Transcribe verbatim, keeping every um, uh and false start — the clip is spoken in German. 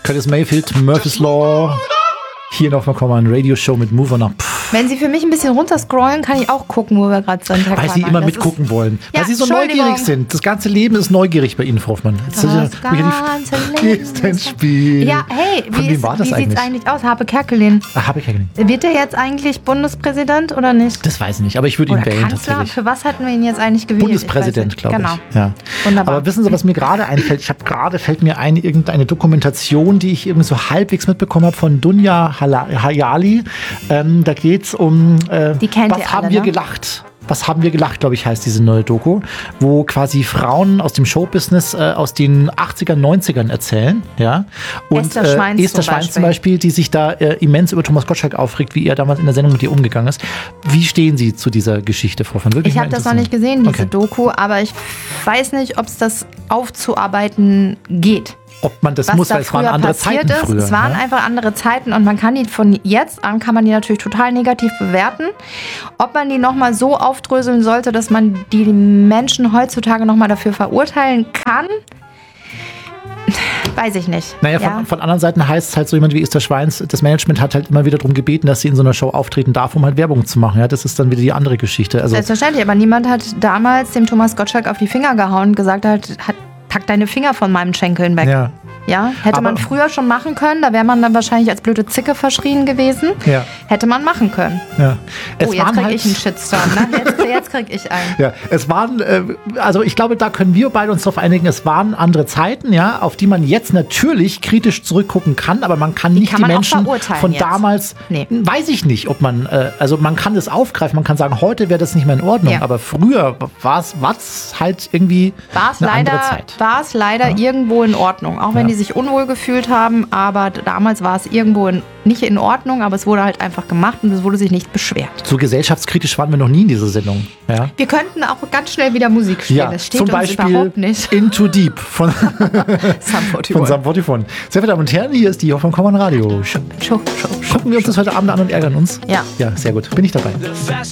Curtis Mayfield, Murphy's Law. Hier noch mal eine Radioshow mit Move On Up. Wenn Sie für mich ein bisschen runterscrollen, kann ich auch gucken, wo wir gerade sind. Weil Sie immer mitgucken wollen. Ja, weil Sie so neugierig sind. Das ganze Leben ist neugierig bei Ihnen, Frau Hoffmann. Das, das ganze Leben ist ein Spiel. Ja, hey, Von wie, wem war das wie eigentlich? sieht es eigentlich aus? Habe Kerkeling. Ah, Habe Kerkeling. Wird der jetzt eigentlich Bundespräsident oder nicht? Das weiß ich nicht, aber ich würde ihn oder wählen Kanzler? tatsächlich. Für was hätten wir ihn jetzt eigentlich gewählt? Bundespräsident, glaube ich. Genau. Ja. Wunderbar. Aber wissen Sie, was mir gerade einfällt? Ich habe gerade, fällt mir ein, irgendeine Dokumentation, die ich irgendwie so halbwegs mitbekommen habe von Dunja Hayali. Ähm, da geht es um, äh, die kennt was ihr haben alle, wir ne? gelacht? Was haben wir gelacht, glaube ich, heißt diese neue Doku, wo quasi Frauen aus dem Showbusiness äh, aus den achtzigern, neunzigern erzählen. Ja? Und Esther Schweins, äh, Esther zum, Schweins Beispiel. zum Beispiel, die sich da äh, immens über Thomas Gottschalk aufregt, wie er damals in der Sendung mit ihr umgegangen ist. Wie stehen Sie zu dieser Geschichte, Frau von Wirklich? Ich habe das noch nicht gesehen, diese okay. Doku, aber ich weiß nicht, ob es das aufzuarbeiten geht. Ob man das Was muss, da weil es waren früher andere passiert Zeiten ist. früher. Es waren ja? einfach andere Zeiten und man kann die von jetzt an, kann man die natürlich total negativ bewerten. Ob man die nochmal so aufdröseln sollte, dass man die Menschen heutzutage nochmal dafür verurteilen kann, weiß ich nicht. Naja, von, ja? von anderen Seiten heißt es halt so jemand wie Esther Schweins, das Management hat halt immer wieder darum gebeten, dass sie in so einer Show auftreten darf, um halt Werbung zu machen. Ja, das ist dann wieder die andere Geschichte. Also, Selbstverständlich, aber niemand hat damals dem Thomas Gottschalk auf die Finger gehauen und gesagt hat, hat pack deine Finger von meinen Schenkeln weg. ja. Ja, hätte Aber- man früher schon machen können, da wäre man dann wahrscheinlich als blöde Zicke verschrien gewesen. Ja. Hätte man machen können. Ja. Es Oh, jetzt waren krieg halt, ich einen Shitstorm, ne? Jetzt, jetzt krieg ich einen. Ja, es waren, äh, also ich glaube, da können wir beide uns darauf einigen, es waren andere Zeiten, ja, auf die man jetzt natürlich kritisch zurückgucken kann, aber man kann nicht kann die man auch Menschen verurteilen von jetzt. damals, Nee. weiß ich nicht, ob man, äh, also man kann das aufgreifen, man kann sagen, heute wäre das nicht mehr in Ordnung, Ja. aber früher war es halt irgendwie War es eine leider, andere Zeit. war es leider Ja. irgendwo in Ordnung. Auch wenn Ja. die sich unwohl gefühlt haben, aber damals war es irgendwo in, nicht in Ordnung, aber es wurde halt einfach gemacht und es wurde sich nicht beschwert. So gesellschaftskritisch waren wir noch nie in dieser Sendung. Ja, Wir könnten auch ganz schnell wieder Musik spielen. ja Das steht zum uns Beispiel überhaupt nicht. Into Deep von, Sum von Sum forty-one. Sehr verehrte Damen und Herren, hier ist die Hoffmann Common Radio. Show, show, show. Gucken wir uns das heute Abend an und ärgern uns? Ja. Ja, sehr gut. Bin ich dabei. The fast